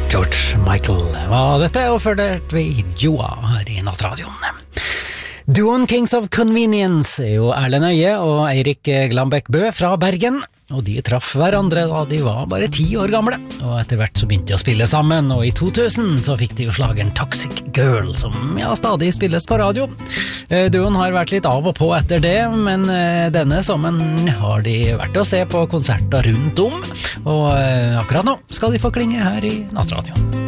George Michael var dette, og før det vi Joa her i Nattradioen. Duoen Kings of Convenience er jo Erlend Øye og Eirik Glambæk Bø fra Bergen, og de traff hverandre da de var bare 10 år gamle, og etter hvert så begynte de å spille sammen, og i 2000 så fikk de jo slageren Toxic Girl, som stadig spilles på radio. Duoen har vært litt av og på etter det, men denne sommeren har de vært å se på konserter rundt om, og akkurat nå skal de få klinge her i Nattradioen.